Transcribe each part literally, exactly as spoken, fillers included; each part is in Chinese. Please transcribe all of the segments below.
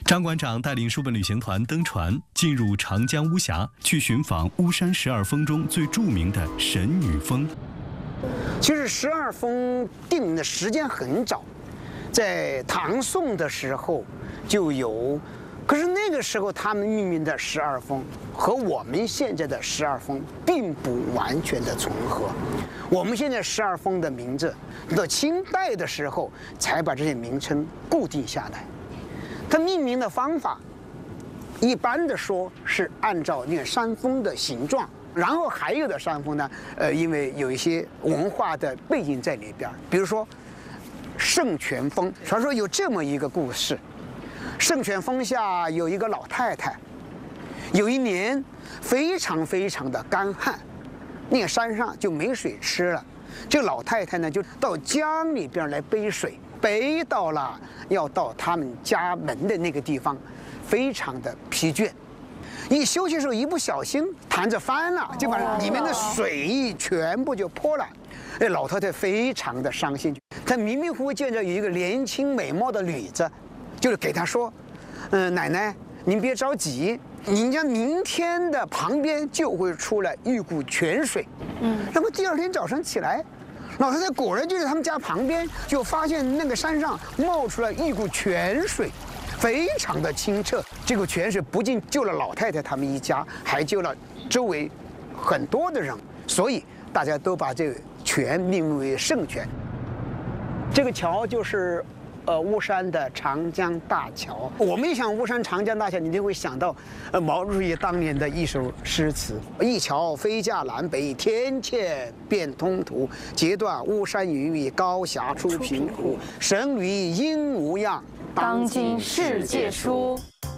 张馆长带领书本旅行团登船，进入长江巫峡，去寻访巫山十二峰中最著名的神女峰。 其实十二峰定的时间很早，在唐宋的时候就有，可是那个时候他们命名的十二峰和我们现在的十二峰并不完全的重合。我们现在十二峰的名字到清代的时候才把这些名称固定下来。它命名的方法，一般的说是按照那个山峰的形状。然后还有的山峰呢，呃，因为有一些文化的背景在里边，比如说圣泉峰，传说有这么一个故事：圣泉峰下有一个老太太，有一年非常非常的干旱，那个山上就没水吃了。这个老太太呢，就到江里边来背水，背到了要到他们家门的那个地方，非常的疲倦。一休息的时候，一不小心坛子翻了，就把里面的水全部就泼了。哎，老太太非常的伤心，她迷迷糊糊见着有一个年轻美貌的女子，就是给她说：“嗯、呃，奶奶，您别着急，您家明天的旁边就会出来一股泉水。”嗯，那么第二天早上起来，老太太果然就在他们家旁边，就发现那个山上冒出来一股泉水。非常的清澈，这个泉水不仅救了老太太他们一家，还救了周围很多的人，所以大家都把这个泉命名为圣泉。这个桥就是呃巫山的长江大桥。我们一想巫山长江大桥，你就会想到呃毛主席当年的一首诗词：一桥飞架南北，天堑变通途。截断巫山云雨，高峡出平湖。神女应无恙， 当今世界书。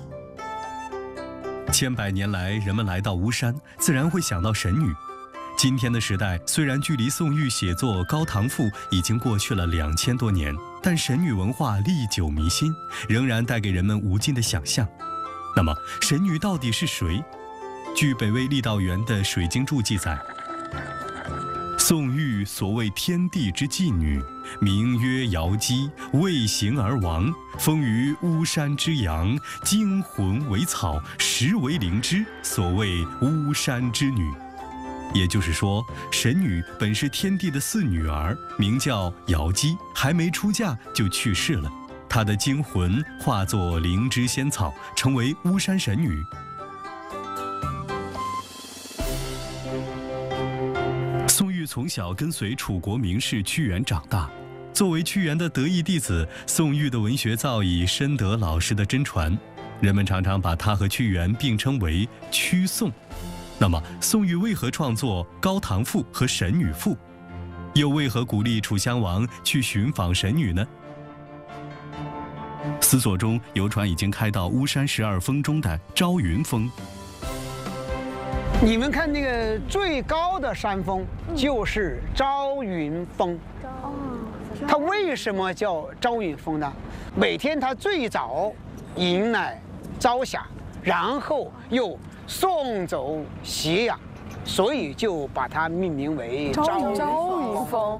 千百年来，人们来到巫山，自然会想到神女。今天的时代，虽然距离宋玉写作《高唐赋》已经过去了两千多年，但神女文化历久弥新，仍然带给人们无尽的想象。那么，神女到底是谁？据北魏郦道元的《水经注》记载，宋玉所谓天地之妓女，名曰瑶姬，为形而亡，封于巫山之阳，精魂为草，实为灵芝，所谓巫山之女。也就是说，神女本是天帝的四女儿，名叫瑶姬，还没出嫁就去世了。她的精魂化作灵芝仙草，成为巫山神女。宋玉从小跟随楚国名士屈原长大，作为屈原的得意弟子，宋玉的文学造诣深得老师的真传，人们常常把他和屈原并称为屈宋。那么，宋玉为何创作《高唐赋》和《神女赋》？又为何鼓励楚襄王去寻访神女呢？思索中，游船已经开到巫山十二峰中的朝云峰。 你们看那个最高的山峰就是朝云峰。它为什么叫朝云峰呢？每天它最早迎来朝霞，然后又送走斜阳，所以就把它命名为朝云峰。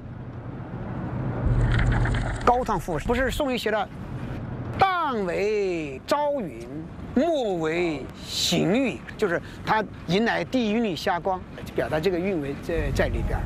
高唐赋不是宋玉写的“旦为朝云，暮为行雨”，就是它迎来第一缕霞光，表达这个韵味在在里边。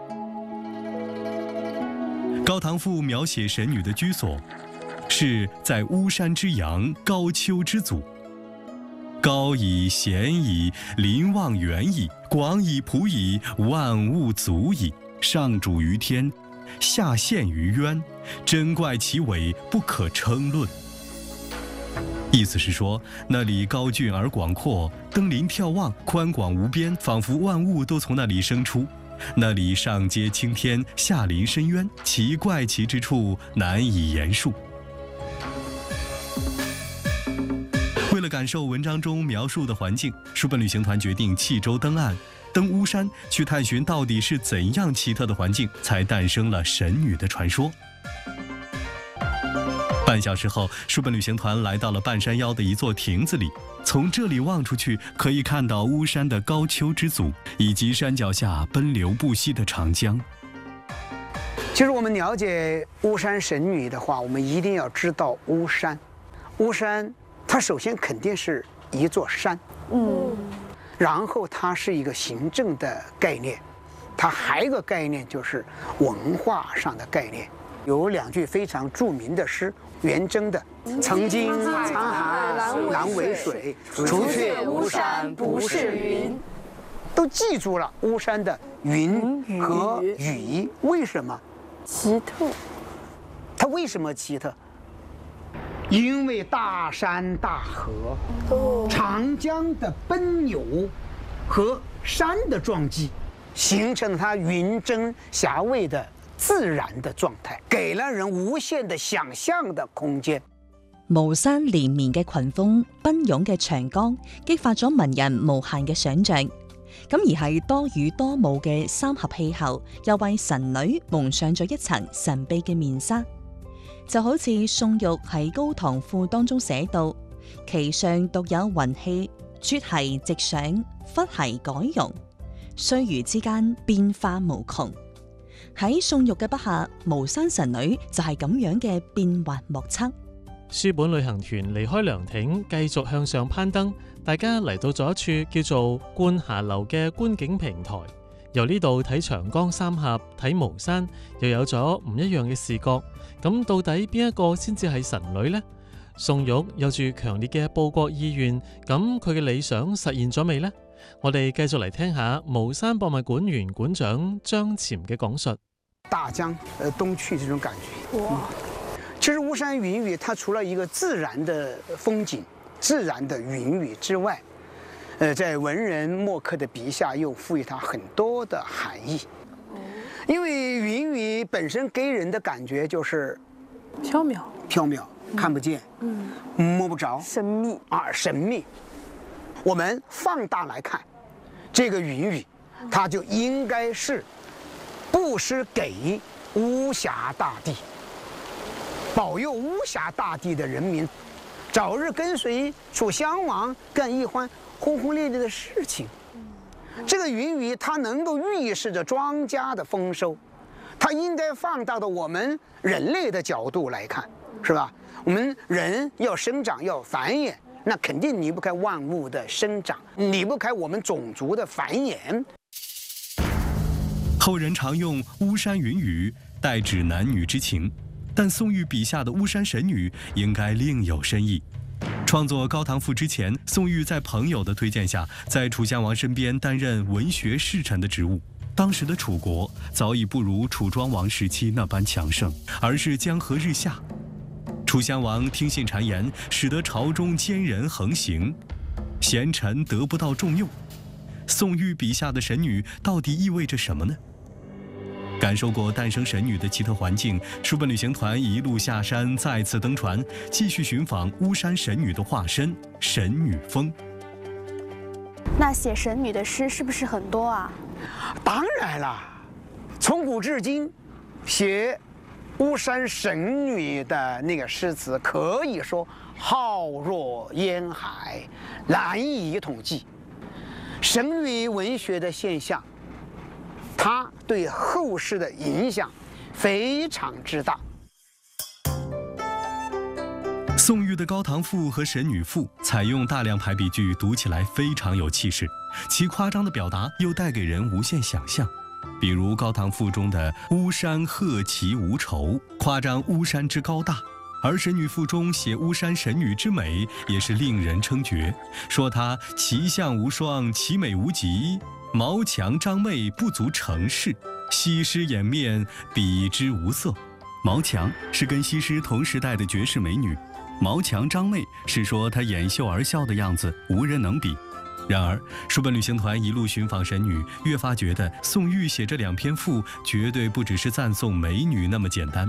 高唐赋描写神女的居所，是在巫山之阳，高丘之祖。高矣，咸矣，临望远矣，广矣，普矣，万物足矣。上主于天，下陷于渊，真怪其伟，不可称论。意思是说，那里高峻而广阔，登临眺望，宽广无边，仿佛万物都从那里生出。那里上接青天，下临深渊，其怪奇之处难以言述。为了感受文章中描述的环境，书本旅行团决定弃舟登岸，登巫山，去探寻到底是怎样奇特的环境，才诞生了神女的传说。半小时后，书本旅行团来到了半山腰的一座亭子里，从这里望出去，可以看到巫山的高丘之祖，以及山脚下奔流不息的长江。 其实我们了解巫山神女的话，我们一定要知道巫山。巫山它首先肯定是一座山，嗯，然后它是一个行政的概念，它还有一个概念就是文化上的概念。有两句非常著名的诗，元稹的“曾经沧海难为水，除却巫山不是云”，都记住了巫山的云和雨。为什么？ 奇特。 它为什么奇特？因为大山大河、长江的奔流和山的撞击，形成了它云蒸霞蔚的自然的狀態，給了人無限的想象的空間。 巫山連綿嘅群峰、奔湧嘅長江，激發咗文人無限嘅想像。咁而係多雨多霧嘅三合氣候，又為神女蒙上咗一層神秘嘅面紗。就好似宋玉喺《高唐賦》當中寫到：其上獨有雲氣，絕兮直上，忽兮改容，歲餘之間變化無窮。喺宋玉嘅筆下，巫山神女就係咁樣嘅變幻莫測。 書本旅行團離開涼亭，繼續向上攀登，大家嚟到咗一處叫做觀霞樓嘅觀景平台。由呢度睇長江三峽，睇巫山，又有咗唔一樣嘅視覺。咁到底邊一個先至係神女呢？宋玉有住強烈嘅報國意願，咁佢嘅理想實現咗未呢？我哋繼續嚟聽下巫山博物館原館長張潛嘅講述。 大江呃東去這種感覺。哇！其實巫山雲雨，它除了一個自然的風景、自然的雲雨之外，呃，在文人墨客的筆下又賦予它很多的含義。因為雲雨本身給人的感覺就是縹緲， 縹緲，看不見，嗯，摸不着， 神秘啊，神秘。我們放大來看，這個雲雨，它就應該是布施給巫峽大地，保佑巫峽大地的人民早日跟隨楚襄王幹一番轟轟烈烈的事情。這個雲雨它能夠預示着莊稼的豐收，它應該放大到我們人類的角度來看，是吧？我們人要生長要繁衍，那肯定離不開萬物的生長，離不開我們種族的繁衍。 後人常用巫山雲雨代指男女之情，但宋玉筆下的巫山神女應該另有深意。創作《高唐賦》之前，宋玉在朋友的推薦下，在楚襄王身邊擔任文學侍臣的職務。當時的楚國早已不如楚莊王時期那般強盛，而是江河日下。楚襄王聽信讒言，使得朝中奸人橫行，賢臣得不到重用。宋玉筆下的神女到底意味着什麼呢？感受過誕生神女的奇特環境，書本旅行團一路下山，再次登船，繼續尋訪巫山神女的化身神女峰。 那寫神女的詩是不是很多啊？ 當然了，從古至今，寫巫山神女的那個詩詞可以說浩若煙海，難以統計。神女文學的現象，它對後世的影響非常之大。 宋玉的《高唐賦》和《神女賦》採用大量排比句，讀起來非常有氣勢，其誇張的表達又帶給人無限想象。比如《高唐賦》中的“巫山鶴旗無愁”，誇張巫山之高大；而《神女賦》中寫巫山神女之美，也是令人稱絕，說她奇相無雙，奇美無極，毛強張媚不足成事，西施掩面比之無色。毛強是跟西施同時代的絕世美女，毛強張媚是說她掩袖而笑的樣子無人能比。然而，書本旅行團一路尋訪神女，越發覺得宋玉寫這兩篇賦絕對不只是讚頌美女那麼簡單。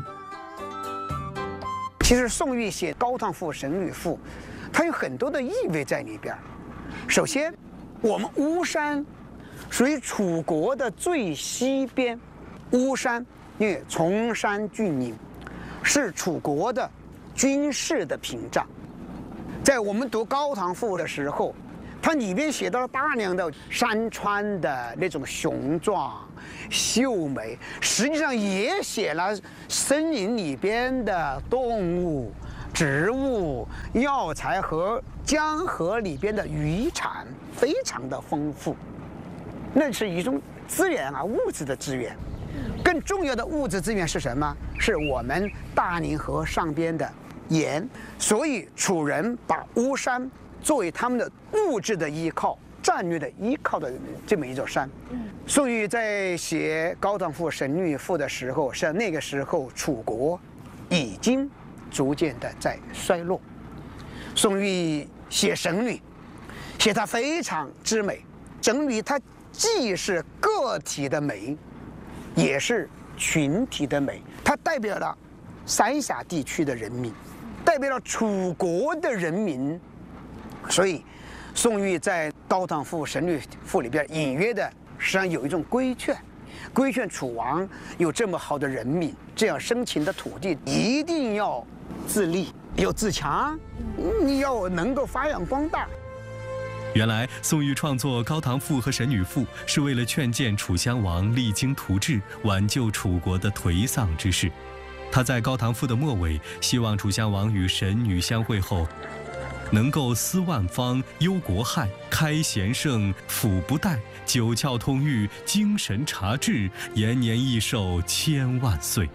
其實宋玉寫《高唐賦》《神女賦》，它有很多的意味在裏邊。首先，我們巫山屬於楚國的最西邊，巫山因為崇山峻嶺，是楚國的軍事的屏障。在我們讀《高唐賦》的時候，它裏邊寫到了大量的山川的那種雄壯秀美，實際上也寫了森林裏邊的動物、 植物、药材和江河里边的渔产非常的丰富，那是一种资源啊，物质的资源。更重要的物质资源是什么？是我们大宁河上边的盐。所以楚人把巫山作为他们的物质的依靠、战略的依靠的这么一座山。宋玉在写《高唐赋·神女赋》的时候，是那个时候楚国已经逐渐的在衰落。宋玉写神女，写她非常之美。神女她既是个体的美，也是群体的美，它代表了三峡地区的人民，代表了楚国的人民。所以宋玉在《高唐赋·神女赋》里边隐约的实际上有一种规劝，规劝楚王有这么好的人民，这样生情的土地，一定要自立，要自强，你要能够发扬光大。 原来宋玉创作《高唐赋》和《神女赋》是为了劝谏楚襄王励精图治，挽救楚国的颓丧之势。他在《高唐赋》的末尾，希望楚襄王与神女相会后，能够思万方，忧国害，开贤圣，抚不殆，九窍通狱，精神察治，延年益寿千万岁。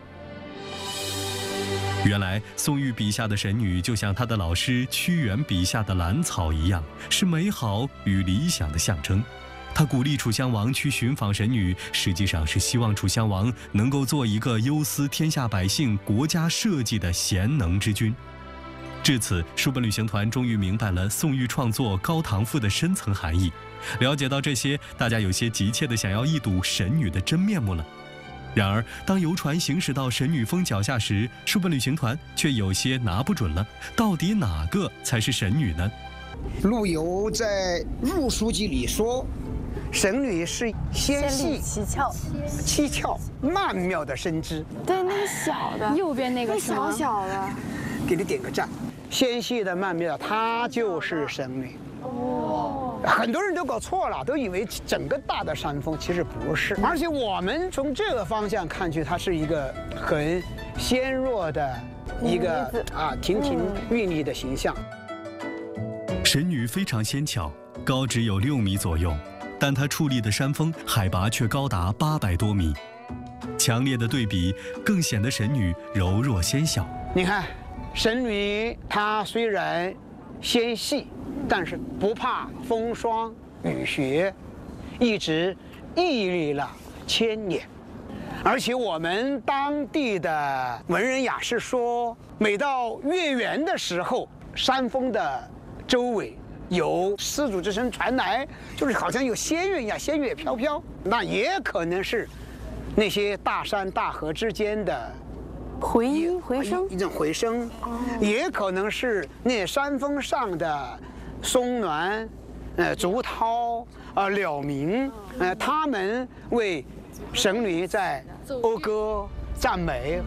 原来宋玉笔下的神女就像他的老师屈原笔下的兰草一样，是美好与理想的象征。他鼓励楚襄王去寻访神女，实际上是希望楚襄王能够做一个忧思天下百姓、国家社稷的贤能之君。至此，书本旅行团终于明白了宋玉创作《高唐赋》的深层含义。了解到这些，大家有些急切地想要一睹神女的真面目了。然而，当游船行驶到神女峰脚下时，书本旅行团却有些拿不准了，到底哪个才是神女呢？ 陆游在《入书记》里说，神女是纤细、 七窍， 七窍、曼妙的身姿。 对，那个小的， 右边那个那是吗小小的， 给你点个赞。纤细的曼妙，她就是神女。哦，很多人都搞错了，都以为整个大的山峰，其实不是。而且我们从这个方向看去，它是一个很纤弱的一个啊亭亭玉立的形象。 神女非常纤巧，高只有六米左右，但她矗立的山峰海拔却高达八百多米。强烈的对比更显得神女柔弱纤小。 你看，神女她虽然纤细，但是不怕风霜雨雪，一直屹立了千年。而且我们当地的文人雅士说，每到月圆的时候，山峰的周围有丝竹之声传来，就是好像有仙乐一样，仙乐飘飘。那也可能是那些大山大河之间的回音回声， 一种回声，也可能是那山峰上的松峦、呃竹涛、呃鸟鸣，呃他们为神女在讴歌赞美。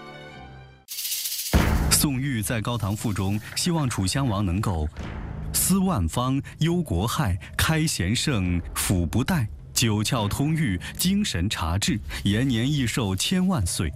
宋玉在《高唐赋》中希望楚襄王能够思万方，忧国害，开贤圣，抚不殆，九窍通狱，精神察治，延年益寿千万岁。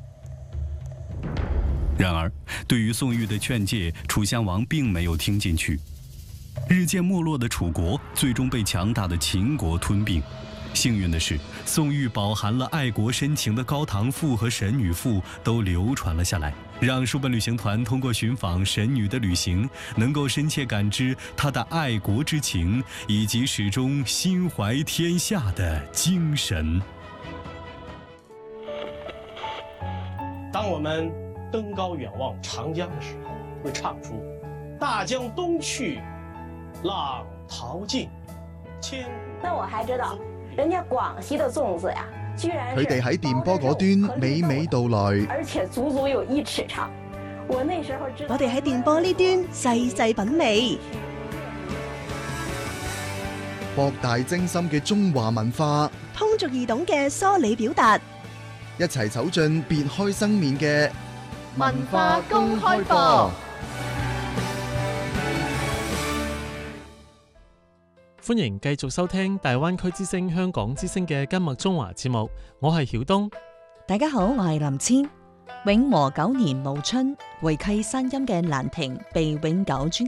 然而，对于宋玉的劝诫，楚襄王并没有听进去。日渐没落的楚国最终被强大的秦国吞并。幸运的是，宋玉饱含了爱国深情的《高唐赋》和《神女赋》都流传了下来，让书本旅行团通过寻访神女的旅行，能够深切感知她的爱国之情，以及始终心怀天下的精神。 当我们登高远望长江的时候，会唱出“大江东去，浪淘尽，千古”。 那我还知道，人家廣西的粽子呀，居然佢哋喺電波嗰端娓娓道來， 而且足足有一尺長。我那時候知道， 我哋喺電波呢端細細品味， 博大精深嘅中華文化， 通俗易懂嘅梳理表達， 一齊走進別開生面嘅文化公開課。 歡迎繼續收聽大灣區之聲香港之聲嘅今麥中華節目，我係曉東。 大家好，我係林千。 永和九年暮春，回契山陰嘅蘭亭被永久尊